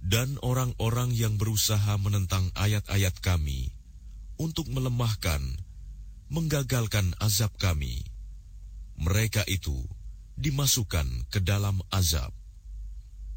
Dan orang-orang yang berusaha menentang ayat-ayat kami untuk melemahkan, menggagalkan azab kami, mereka itu dimasukkan ke dalam azab.